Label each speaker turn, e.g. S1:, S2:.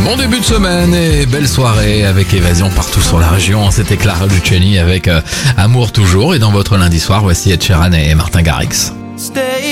S1: Bon début de semaine et belle soirée avec Évasion partout sur la région. C'était Clara Luciani avec Amour toujours. Et dans votre lundi soir, voici Ed Sheeran et Martin Garrix.